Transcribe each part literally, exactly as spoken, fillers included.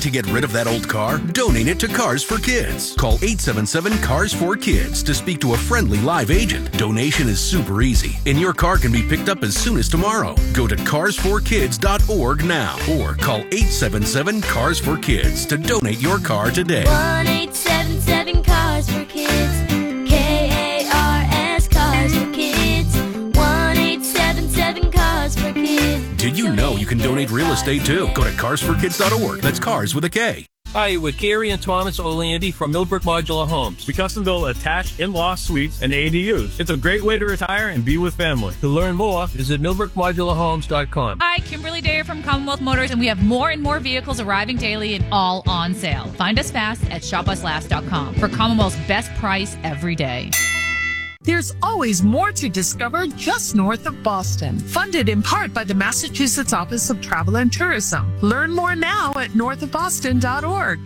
to get rid of that old car? Donate it to Cars for Kids. Call eight seven seven, C A R S four Kids to speak to a friendly live agent. Donation is super easy, and your car can be picked up as soon as tomorrow. Go to cars for kids dot org now or call eight seven seven, C A R S four Kids to donate your car today. one eight seven seven, cars for kids. K A R S, Cars for Kids. one eight seven seven, cars for kids. Did you know you can donate real estate too? Go to cars for kids dot org. That's cars with a K. Hi, with Gary and Thomas O'Landy from Millbrook Modular Homes. We custom build attached in-law suites and A D Us. It's a great way to retire and be with family. To learn more, visit millbrook modular homes dot com. Hi, Kimberly Dayer from Commonwealth Motors, and we have more and more vehicles arriving daily and all on sale. Find us fast at shop us last dot com for Commonwealth's best price every day. There's always more to discover just north of Boston. Funded in part by the Massachusetts Office of Travel and Tourism. Learn more now at north of boston dot org.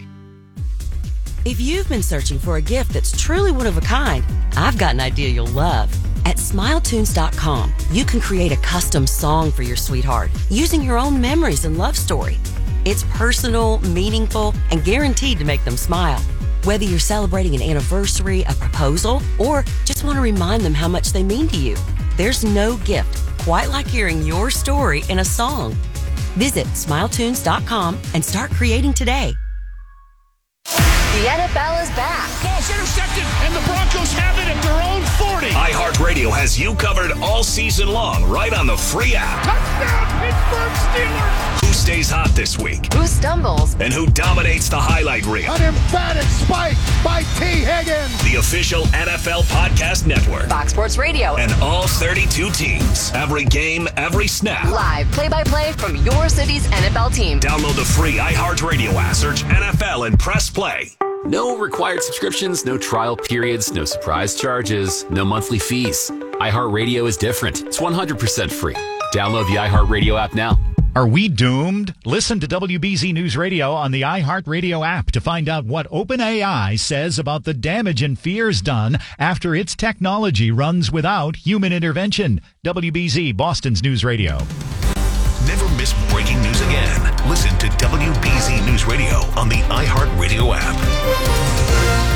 If you've been searching for a gift that's truly one of a kind, I've got an idea you'll love. At smile tunes dot com, you can create a custom song for your sweetheart using your own memories and love story. It's personal, meaningful, and guaranteed to make them smile. Whether you're celebrating an anniversary, a proposal, or just want to remind them how much they mean to you, there's no gift quite like hearing your story in a song. Visit smile tunes dot com and start creating today. The N F L is back. Ball's intercepted, and the Broncos have it at their own forty. iHeartRadio has you covered all season long, right on the free app. Touchdown, Pittsburgh Steelers. Who stays hot this week? Who stumbles? And who dominates the highlight reel? An emphatic spike by T. Higgins. The official N F L podcast network. Fox Sports Radio. And all thirty-two teams. Every game, every snap. Live play-by-play from your city's N F L team. Download the free iHeartRadio app. Search N F L and press play. No required subscriptions, no trial periods, no surprise charges, no monthly fees. iHeartRadio is different. It's one hundred percent free. Download the iHeartRadio app now. Are we doomed? Listen to W B Z News Radio on the iHeartRadio app to find out what OpenAI says about the damage and fears done after its technology runs without human intervention. W B Z, Boston's News Radio. Never miss breaking news again. Listen to W B Z News Radio on the iHeartRadio app.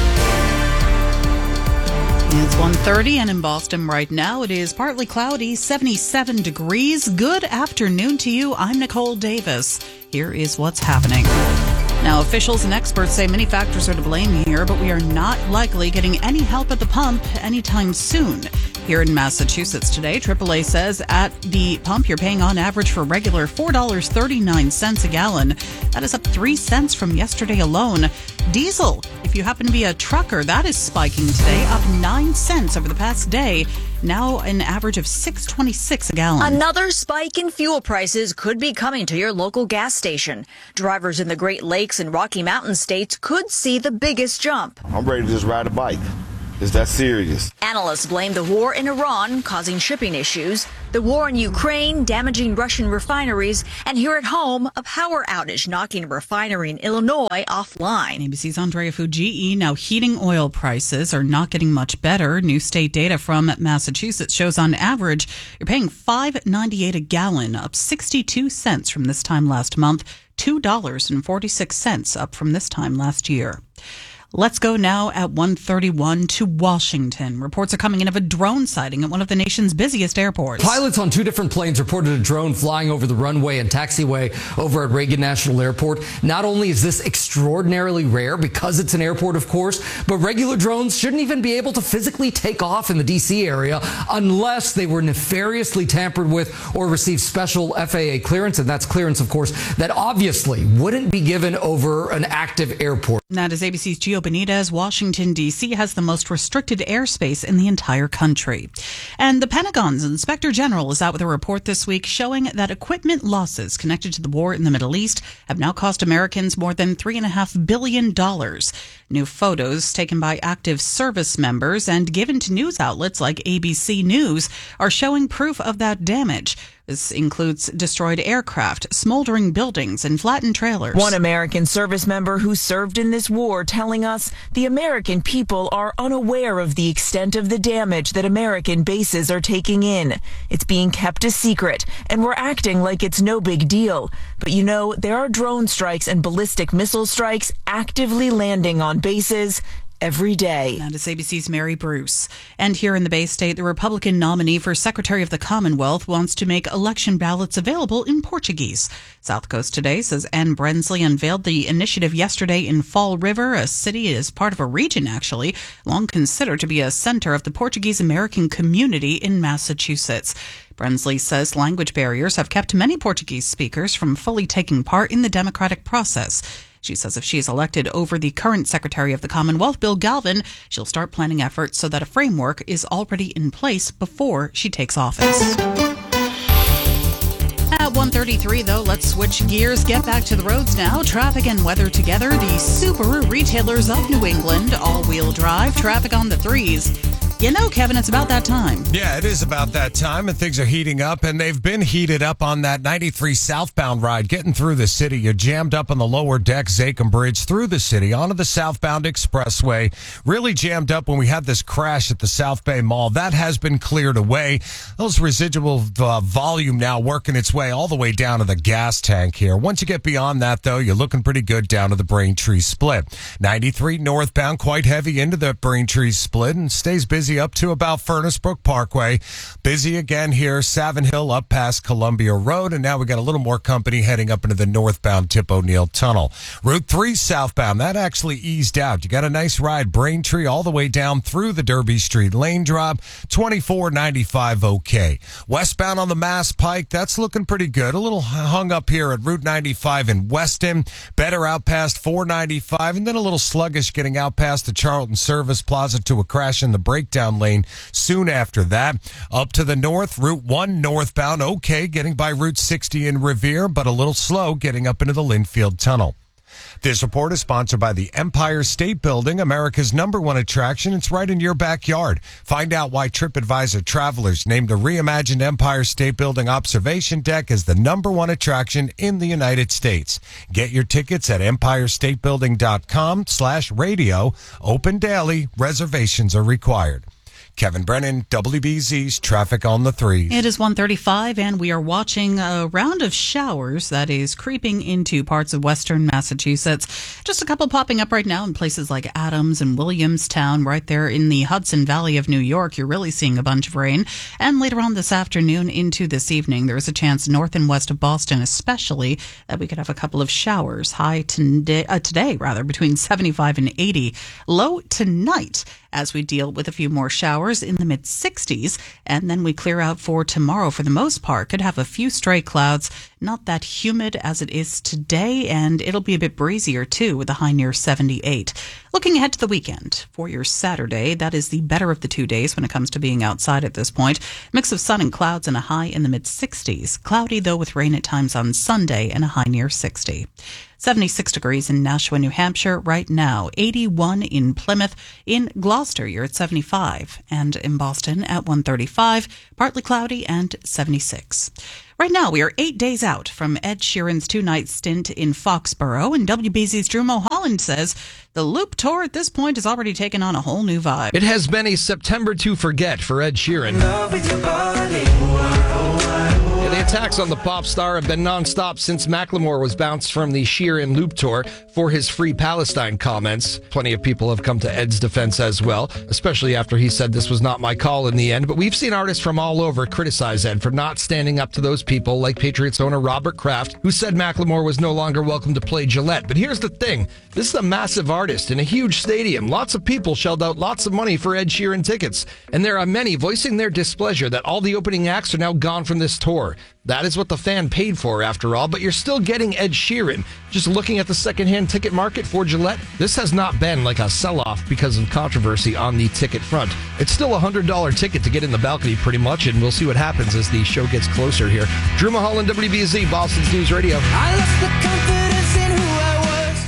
It's one thirty, and in Boston right now, it is partly cloudy, seventy-seven degrees. Good afternoon to you. I'm Nicole Davis. Here is what's happening. Now, officials and experts say many factors are to blame here, but we are not likely getting any help at the pump anytime soon. Here in Massachusetts today, triple A says at the pump you're paying on average for regular four dollars and thirty-nine cents a gallon. That is up three cents from yesterday alone. Diesel, if you happen to be a trucker, that is spiking today, up nine cents over the past day. Now an average of six twenty-six a gallon. Another spike in fuel prices could be coming to your local gas station. Drivers in the Great Lakes and Rocky Mountain states could see the biggest jump. I'm ready to just ride a bike. Is that serious? Analysts blame the war in Iran causing shipping issues, the war in Ukraine damaging Russian refineries, and here at home, a power outage knocking a refinery in Illinois offline. A B C's Andrea Fujii. Now, heating oil prices are not getting much better. New state data from Massachusetts shows on average you're paying five dollars and ninety-eight cents a gallon, up sixty-two cents from this time last month, two dollars and forty-six cents up from this time last year. Let's go now at one thirty-one to Washington. Reports are coming in of a drone sighting at one of the nation's busiest airports. Pilots on two different planes reported a drone flying over the runway and taxiway over at Reagan National Airport. Not only is this extraordinarily rare because it's an airport, of course, but regular drones shouldn't even be able to physically take off in the D C area unless they were nefariously tampered with or received special F A A clearance. And that's clearance, of course, that obviously wouldn't be given over an active airport. That is A B C's Gio Benitez. Washington, D C has the most restricted airspace in the entire country. And the Pentagon's Inspector General is out with a report this week showing that equipment losses connected to the war in the Middle East have now cost Americans more than three point five billion dollars. New photos taken by active service members and given to news outlets like A B C News are showing proof of that damage. This includes destroyed aircraft, smoldering buildings, and flattened trailers. One American service member who served in this war telling us the American people are unaware of the extent of the damage that American bases are taking in. It's being kept a secret, and we're acting like it's no big deal. But you know, there are drone strikes and ballistic missile strikes actively landing on bases every day. That is A B C's Mary Bruce. And here in the Bay State, the Republican nominee for Secretary of the Commonwealth wants to make election ballots available in Portuguese. South Coast Today says Anne Brensley unveiled the initiative yesterday in Fall River, a city as part of a region, actually, long considered to be a center of the Portuguese-American community in Massachusetts. Brensley says language barriers have kept many Portuguese speakers from fully taking part in the democratic process. She says if she is elected over the current Secretary of the Commonwealth, Bill Galvin, she'll start planning efforts so that a framework is already in place before she takes office. At one thirty-three, though, let's switch gears, get back to the roads now. Traffic and weather together. The Subaru retailers of New England, all-wheel drive, traffic on the threes. You know, Kevin, it's about that time. Yeah, it is about that time, and things are heating up, and they've been heated up on that ninety-three southbound ride, getting through the city. You're jammed up on the lower deck, Zachem Bridge, through the city, onto the southbound expressway. Really jammed up when we had this crash at the South Bay Mall. That has been cleared away. Those residual uh, volume now working its way all the way down to the gas tank here. Once you get beyond that, though, you're looking pretty good down to the Braintree Split. ninety-three northbound, quite heavy into the Braintree Split, and stays busy up to about Furnace Brook Parkway. Busy again here, Savin Hill up past Columbia Road, and now we got a little more company heading up into the northbound Tip O'Neill Tunnel. Route three southbound, that actually eased out. You got a nice ride, Braintree, all the way down through the Derby Street lane drop, twenty-four ninety-five okay. Westbound on the Mass Pike, that's looking pretty good. A little hung up here at Route ninety-five in Weston, better out past four ninety-five, and then a little sluggish getting out past the Charlton Service Plaza to a crash in the breakdown lane soon after that. Up to the north, Route one northbound, okay, getting by Route sixty in Revere, but a little slow getting up into the Linfield Tunnel. This report is sponsored by the Empire State Building, America's number one attraction. It's right in your backyard. Find out why TripAdvisor travelers named the reimagined Empire State Building observation deck as the number one attraction in the United States. Get your tickets at empirestatebuilding.com slash radio. Open daily. Reservations are required. Kevin Brennan, W B Z's Traffic on the Threes. It is one thirty-five, and we are watching a round of showers that is creeping into parts of western Massachusetts. Just a couple popping up right now in places like Adams and Williamstown, right there in the Hudson Valley of New York. You're really seeing a bunch of rain. And later on this afternoon into this evening, there is a chance north and west of Boston, especially, that we could have a couple of showers. High today, uh, today rather, between seventy-five and eighty. Low tonight, as we deal with a few more showers in the mid sixties, and then we clear out for tomorrow for the most part. Could have a few stray clouds, not that humid as it is today, and it'll be a bit breezier too with a high near seventy-eight. Looking ahead to the weekend, for your Saturday, that is the better of the two days when it comes to being outside at this point. Mix of sun and clouds and a high in the mid sixties. Cloudy though with rain at times on Sunday and a high near sixty. seventy-six degrees in Nashua, New Hampshire right now. eighty-one in Plymouth. In Gloucester, you're at seventy-five. And in Boston at one thirty-five. Partly cloudy and seventy-six. Right now, we are eight days out from Ed Sheeran's two-night stint in Foxborough, and W B Z's Drew Mulholland says the Loop Tour at this point has already taken on a whole new vibe. It has been a September to forget for Ed Sheeran. Love with your body. Yeah, the attacks on the pop star have been nonstop since Macklemore was bounced from the Sheeran Loop Tour for his Free Palestine comments. Plenty of people have come to Ed's defense as well, especially after he said this was not my call in the end. But we've seen artists from all over criticize Ed for not standing up to those people, like Patriots owner Robert Kraft, who said Macklemore was no longer welcome to play Gillette. But here's the thing. This is a massive artist in a huge stadium. Lots of people shelled out lots of money for Ed Sheeran tickets. And there are many voicing their displeasure that all the opening acts are now gone from this tour. That is what the fan paid for, after all, but you're still getting Ed Sheeran. Just looking at the secondhand ticket market for Gillette, this has not been like a sell-off because of controversy on the ticket front. It's still a one hundred dollars ticket to get in the balcony pretty much, and we'll see what happens as the show gets closer here. Drew Mulholland, W B Z, Boston's News Radio. I lost the confidence in who I was.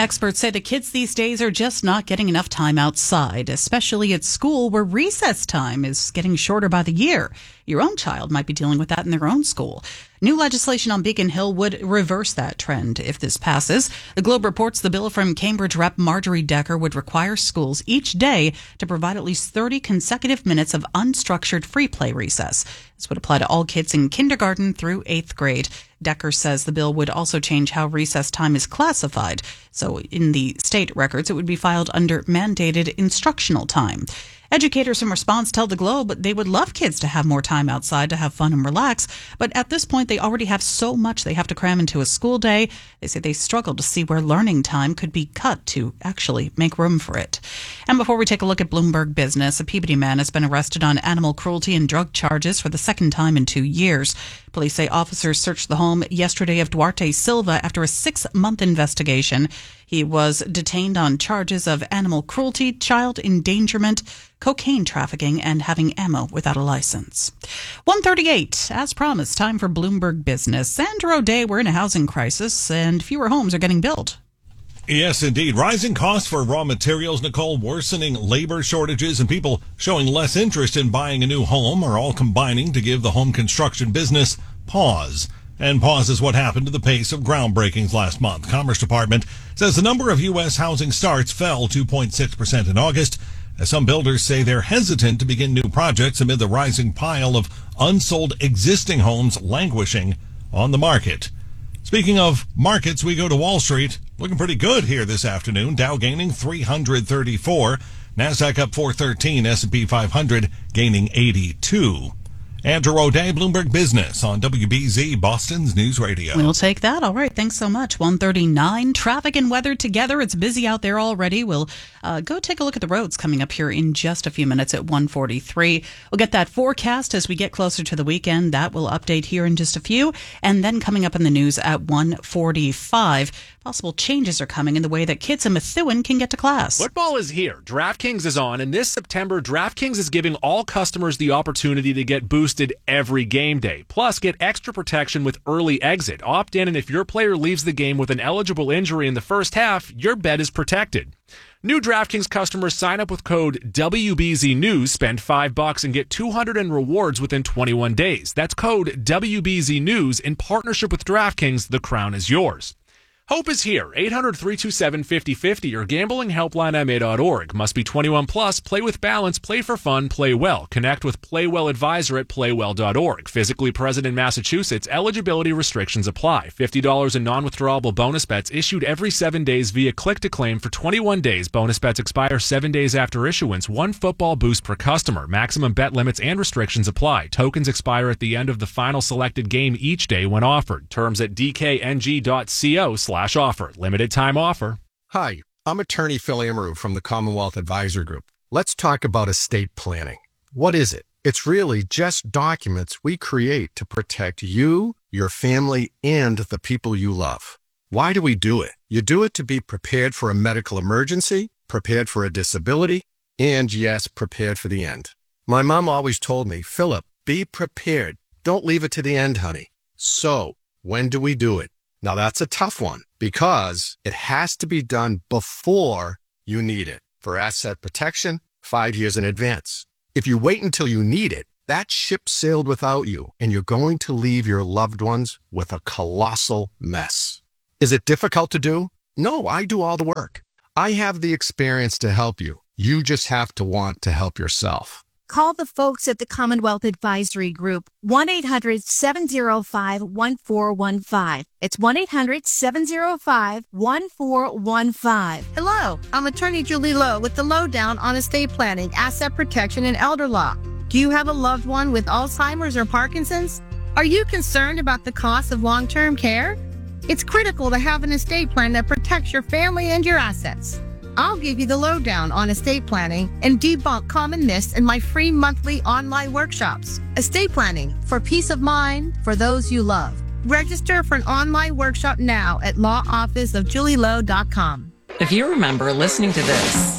Experts say the kids these days are just not getting enough time outside, especially at school where recess time is getting shorter by the year. Your own child might be dealing with that in their own school. New legislation on Beacon Hill would reverse that trend if this passes. The Globe reports the bill from Cambridge Rep Marjorie Decker would require schools each day to provide at least thirty consecutive minutes of unstructured free play recess. This would apply to all kids in kindergarten through eighth grade. Decker says the bill would also change how recess time is classified. So in the state records, it would be filed under mandated instructional time. Educators in response tell the Globe they would love kids to have more time outside to have fun and relax, but at this point they already have so much they have to cram into a school day. They say they struggle to see where learning time could be cut to actually make room for it. And before we take a look at Bloomberg Business, a Peabody man has been arrested on animal cruelty and drug charges for the second time in two years. Police say officers searched the home yesterday of Duarte Silva after a six-month investigation. He was detained on charges of animal cruelty, child endangerment, cocaine trafficking, and having ammo without a license. one thirty-eight, as promised, time for Bloomberg Business. Sandra O'Day, we're in a housing crisis, and fewer homes are getting built. Yes, indeed. Rising costs for raw materials, Nicole, worsening labor shortages, and people showing less interest in buying a new home are all combining to give the home construction business pause. And pause is what happened to the pace of groundbreakings last month. Commerce Department says the number of U S housing starts fell two point six percent in August, as some builders say they're hesitant to begin new projects amid the rising pile of unsold existing homes languishing on the market. Speaking of markets, we go to Wall Street. Looking pretty good here this afternoon. Dow gaining three hundred thirty-four. NASDAQ up four thirteen. S and P five hundred gaining eighty-two. Andrew O'Day, Bloomberg Business on W B Z, Boston's News Radio. We'll take that. All right. Thanks so much. one thirty-nine. Traffic and weather together. It's busy out there already. We'll uh, go take a look at the roads coming up here in just a few minutes at one forty-three. We'll get that forecast as we get closer to the weekend. That will update here in just a few. And then coming up in the news at one forty-five. Possible changes are coming in the way that kids in Methuen can get to class. Football is here. DraftKings is on, and this September, DraftKings is giving all customers the opportunity to get boosted every game day. Plus, get extra protection with early exit. Opt in, and if your player leaves the game with an eligible injury in the first half, your bet is protected. New DraftKings customers sign up with code W B Z News, spend five bucks, and get two hundred in rewards within twenty-one days. That's code W B Z News in partnership with DraftKings. The crown is yours. Hope is here. eight hundred, three two seven, five oh five oh or gambling helpline m a dot org. Must be twenty-one plus. Play with balance. Play for fun. Play well. Connect with Playwell Advisor at playwell dot org. Physically present in Massachusetts. Eligibility restrictions apply. fifty dollars in non-withdrawable bonus bets issued every seven days via click-to-claim for twenty-one days. Bonus bets expire seven days after issuance. One football boost per customer. Maximum bet limits and restrictions apply. Tokens expire at the end of the final selected game each day when offered. Terms at d k n g dot co slash offer. Limited time offer. Hi, I'm attorney Phil Amaru from the Commonwealth Advisor Group. Let's talk about estate planning. What is it? It's really just documents we create to protect you, your family, and the people you love. Why do we do it? You do it to be prepared for a medical emergency, prepared for a disability, and yes, prepared for the end. My mom always told me, Philip, be prepared. Don't leave it to the end, honey. So, when do we do it? Now that's a tough one because it has to be done before you need it. For asset protection, five years in advance. If you wait until you need it, that ship sailed without you and you're going to leave your loved ones with a colossal mess. Is it difficult to do? No, I do all the work. I have the experience to help you. You just have to want to help yourself. Call the folks at the Commonwealth Advisory Group, one eight hundred, seven oh five, one four one five. It's one eight hundred, seven oh five, one four one five. Hello, I'm attorney Julie Lowe with the Lowdown on Estate Planning, Asset Protection, and Elder Law. Do you have a loved one with Alzheimer's or Parkinson's? Are you concerned about the cost of long-term care? It's critical to have an estate plan that protects your family and your assets. I'll give you the lowdown on estate planning and debunk common myths in my free monthly online workshops. Estate planning for peace of mind for those you love. Register for an online workshop now at law office of julie lowe dot com. If you remember listening to this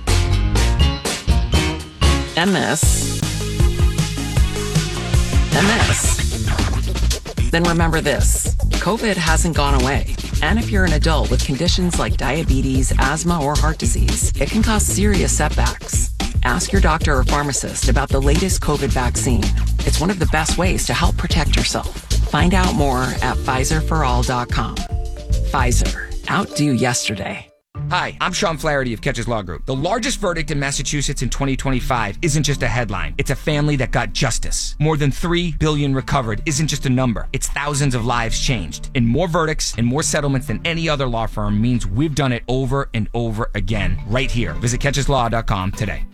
and this and this, then remember this. COVID hasn't gone away. And if you're an adult with conditions like diabetes, asthma, or heart disease, it can cause serious setbacks. Ask your doctor or pharmacist about the latest COVID vaccine. It's one of the best ways to help protect yourself. Find out more at Pfizer for all dot com. Pfizer. Outdo yesterday. Hi, I'm Sean Flaherty of Catches Law Group. The largest verdict in Massachusetts in twenty twenty-five isn't just a headline. It's a family that got justice. More than three billion dollars recovered isn't just a number. It's thousands of lives changed. And more verdicts and more settlements than any other law firm means we've done it over and over again right here. Visit catches law dot com today.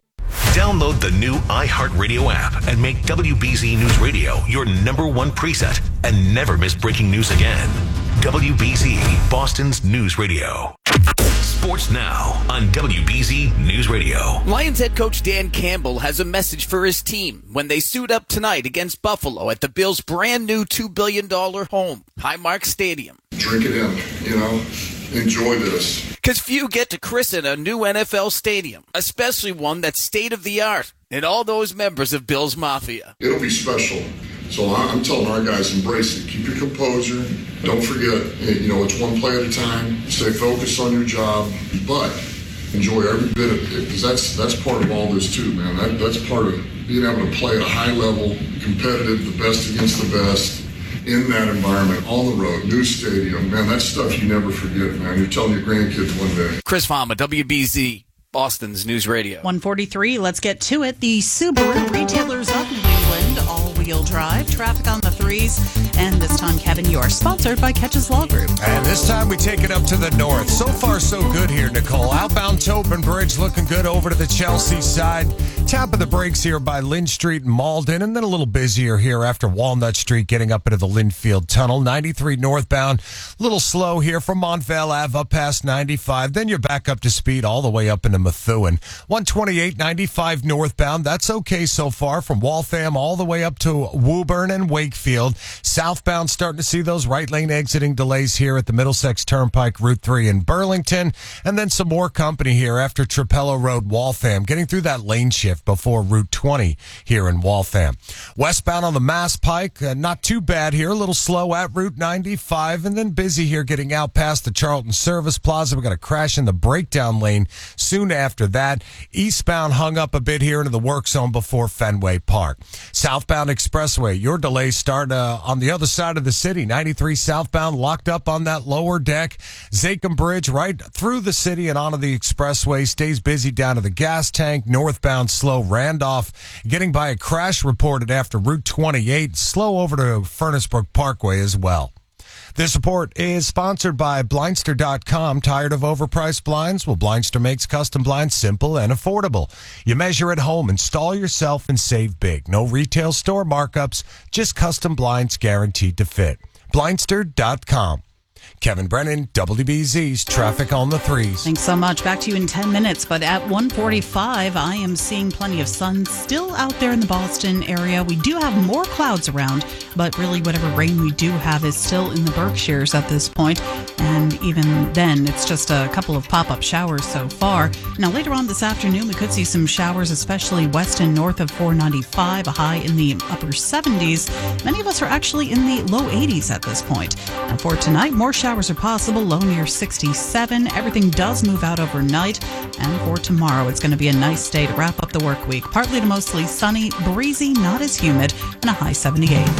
Download the new iHeartRadio app and make W B Z News Radio your number one preset and never miss breaking news again. W B Z, Boston's news radio. Sports now on W B Z News Radio. Lions head coach Dan Campbell has a message for his team when they suit up tonight against Buffalo at the Bills' brand new two billion dollars home, Highmark Stadium. Drink it in, you know, enjoy this. Because few get to christen a new N F L stadium, especially one that's state-of-the-art, and all those members of Bills Mafia. It'll be special. So I'm telling our guys, embrace it. Keep your composure. Don't forget, you know, it's one play at a time. Stay focused on your job, but enjoy every bit of it, because that's that's part of all this too, man. That that's part of being able to play at a high level, competitive, the best against the best, in that environment, on the road, new stadium. Man, that's stuff you never forget, man. You're telling your grandkids one day. Chris Fama, W B Z, Boston's News Radio. one forty-three, let's get to it. The Subaru retailers of New England, all-wheel drive, traffic on the threes. And this time, Kevin, you are sponsored by Catches Law Group. And this time we take it up to the north. So far, so good here, Nicole. Outbound Tobin Bridge looking good over to the Chelsea side. Tap of the brakes here by Lynn Street and Malden, and then a little busier here after Walnut Street getting up into the Linfield Tunnel. ninety-three northbound, a little slow here from Montvale Ave up past ninety-five. Then you're back up to speed all the way up into Methuen. one twenty-eight ninety-five northbound, that's okay so far from Waltham all the way up to Woburn and Wakefield. Southbound starting to see those right lane exiting delays here at the Middlesex Turnpike, Route three in Burlington. And then some more company here after Trapello Road, Waltham, getting through that lane shift before Route twenty here in Waltham. Westbound on the Mass Pike, uh, not too bad here, a little slow at Route ninety-five, and then busy here getting out past the Charlton Service Plaza. We got a crash in the breakdown lane soon after that. Eastbound hung up a bit here into the work zone before Fenway Park. Southbound Expressway, your delays start uh, on the other side of the city. ninety-three southbound locked up on that lower deck. Zakem Bridge right through the city and onto the expressway. Stays busy down to the gas tank. Northbound slow. Randolph getting by a crash reported after Route twenty-eight. Slow over to Furnace Brook Parkway as well. This report is sponsored by Blindster dot com. Tired of overpriced blinds? Well, Blindster makes custom blinds simple and affordable. You measure at home, install yourself, and save big. No retail store markups, just custom blinds guaranteed to fit. Blindster dot com. Kevin Brennan, W B Z's Traffic on the Threes. Thanks so much. Back to you in ten minutes. But at one forty-five, I am seeing plenty of sun still out there in the Boston area. We do have more clouds around, but really whatever rain we do have is still in the Berkshires at this point. And even then, it's just a couple of pop-up showers so far. Now, later on this afternoon, we could see some showers, especially west and north of four ninety-five, a high in the upper seventies. Many of us are actually in the low eighties at this point. And for tonight, more showers are possible, low near sixty-seven. Everything does move out overnight. And for tomorrow, it's going to be a nice day to wrap up the work week. Partly to mostly sunny, breezy, not as humid, and a high seventy-eight.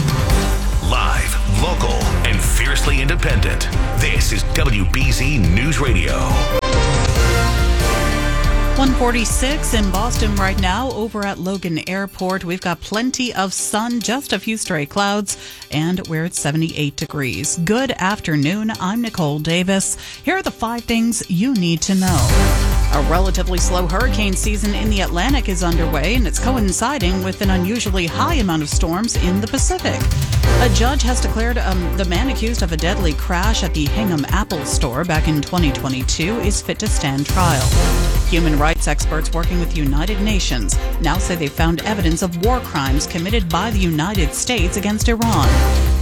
Live, local, and fiercely independent. This is W B Z News Radio. one forty-six in Boston right now over at Logan Airport. We've got plenty of sun, just a few stray clouds, and we're at seventy-eight degrees. Good afternoon. I'm Nicole Davis. Here are the five things you need to know. A relatively slow hurricane season in the Atlantic is underway, and it's coinciding with an unusually high amount of storms in the Pacific. A judge has declared um, the man accused of a deadly crash at the Hingham Apple store back in twenty twenty-two is fit to stand trial. Human rights experts working with United Nations now say they found evidence of war crimes committed by the United States against Iran.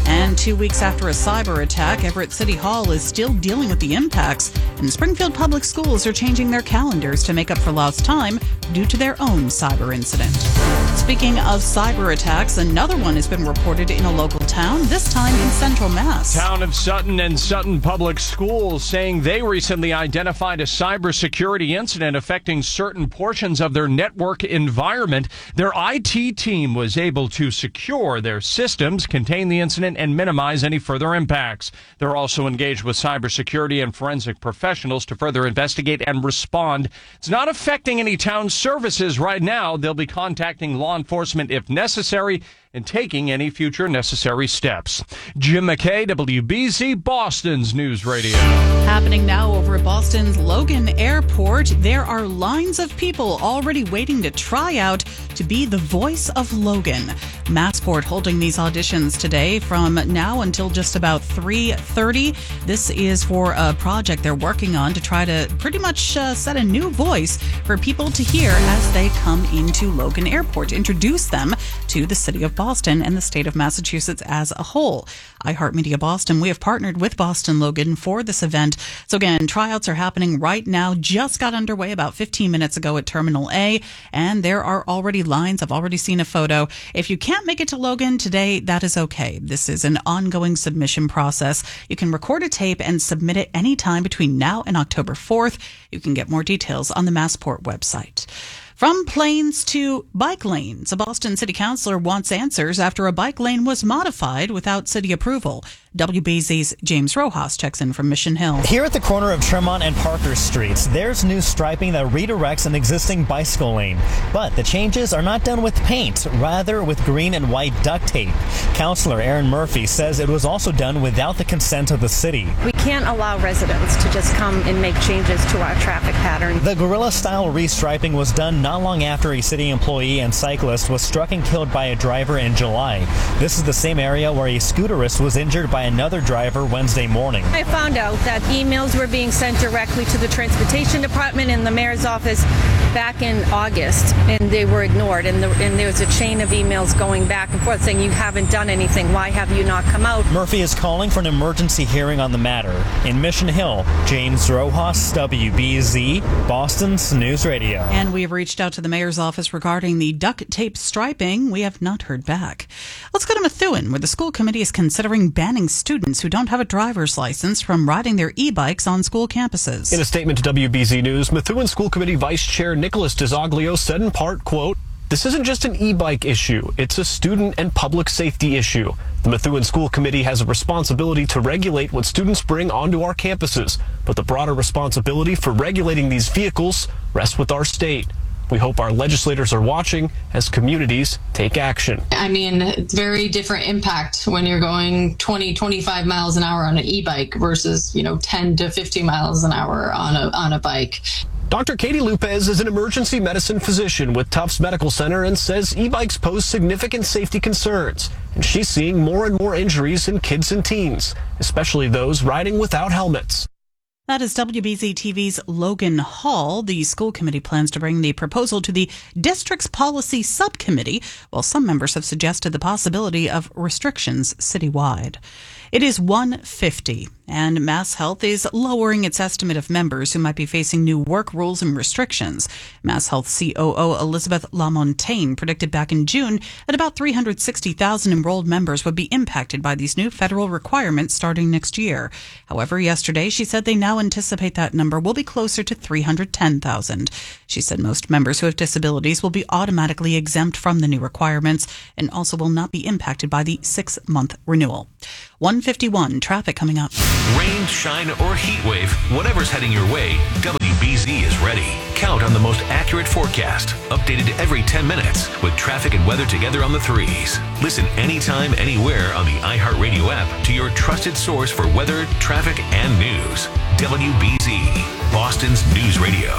And two weeks after a cyber attack, Everett City Hall is still dealing with the impacts, and Springfield Public Schools are changing their calendars to make up for lost time due to their own cyber incident. Speaking of cyber attacks, another one has been reported in a local town, this time in Central Mass. Town of Sutton and Sutton Public Schools saying they recently identified a cybersecurity incident affecting certain portions of their network environment. Their I T team was able to secure their systems, contain the incident, and minimize any further impacts. They're also engaged with cybersecurity and forensic professionals to further investigate and respond. It's not affecting any town services right now. They'll be contacting law enforcement if necessary and taking any future necessary steps. Jim McKay, W B Z, Boston's News Radio. Happening now over at Boston's Logan Airport, there are lines of people already waiting to try out to be the voice of Logan. Massport holding these auditions today from now until just about three thirty. This is for a project they're working on to try to pretty much uh, set a new voice for people to hear as they come into Logan Airport, introduce them to the city of Boston and the state of Massachusetts as a whole. iHeartMedia Boston, we have partnered with Boston Logan for this event. So again, tryouts are happening right now. Just got underway about fifteen minutes ago at Terminal A, and there are already lines. I've already seen a photo. If you can't make it to Logan today, that is okay. This is an ongoing submission process. You can record a tape and submit it anytime between now and October fourth. You can get more details on the Massport website. From planes to bike lanes, a Boston city councilor wants answers after a bike lane was modified without city approval. W B Z's James Rojas checks in from Mission Hill. Here at the corner of Tremont and Parker Streets, there's new striping that redirects an existing bicycle lane. But the changes are not done with paint, rather with green and white duct tape. Councilor Aaron Murphy says it was also done without the consent of the city. We can't allow residents to just come and make changes to our traffic pattern. The guerrilla-style restriping was done not long after a city employee and cyclist was struck and killed by a driver in July. This is the same area where a scooterist was injured by another driver Wednesday morning. I found out that emails were being sent directly to the Transportation Department and the mayor's office back in August, and they were ignored. And, the, and there was a chain of emails going back and forth saying, you haven't done anything. Why have you not come out? Murphy is calling for an emergency hearing on the matter. In Mission Hill, James Rojas, W B Z, Boston's News Radio. And we have reached out to the mayor's office regarding the duct tape striping. We have not heard back. Let's go to Methuen, where the school committee is considering banning students who don't have a driver's license from riding their e-bikes on school campuses. In a statement to W B Z News, Methuen School Committee Vice Chair Nicholas DeZoglio said in part, quote, "This isn't just an e-bike issue. It's a student and public safety issue. The Methuen School Committee has a responsibility to regulate what students bring onto our campuses, but the broader responsibility for regulating these vehicles rests with our state. We hope our legislators are watching as communities take action." I mean, it's very different impact when you're going twenty, twenty-five miles an hour on an e-bike versus, you know, ten to fifty miles an hour on a on a bike. Doctor Katie Lopez is an emergency medicine physician with Tufts Medical Center and says e-bikes pose significant safety concerns. And she's seeing more and more injuries in kids and teens, especially those riding without helmets. That is W B Z T V's Logan Hall. The school committee plans to bring the proposal to the district's policy subcommittee, while some members have suggested the possibility of restrictions citywide. It is one fifty, and Mass Health is lowering its estimate of members who might be facing new work rules and restrictions. Mass Health C O O Elizabeth Lamontagne predicted back in June that about three hundred sixty thousand enrolled members would be impacted by these new federal requirements starting next year. However, yesterday she said they now anticipate that number will be closer to three hundred ten thousand. She said most members who have disabilities will be automatically exempt from the new requirements and also will not be impacted by the six-month renewal. one fifty-one, traffic coming up. Rain, shine, or heat wave, whatever's heading your way, W B Z is ready. Count on the most accurate forecast, updated every ten minutes, with traffic and weather together on the threes. Listen anytime, anywhere on the iHeartRadio app to your trusted source for weather, traffic, and news. W B Z, Boston's News Radio.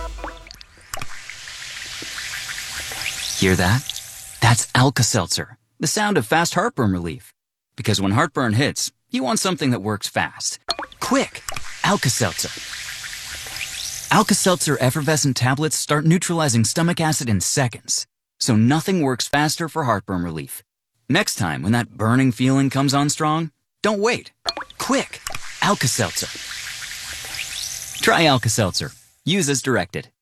Hear that? That's Alka-Seltzer, the sound of fast heartburn relief. Because when heartburn hits, you want something that works fast. Quick! Alka-Seltzer. Alka-Seltzer effervescent tablets start neutralizing stomach acid in seconds. So nothing works faster for heartburn relief. Next time when that burning feeling comes on strong, don't wait. Quick, Alka-Seltzer. Try Alka-Seltzer. Use as directed.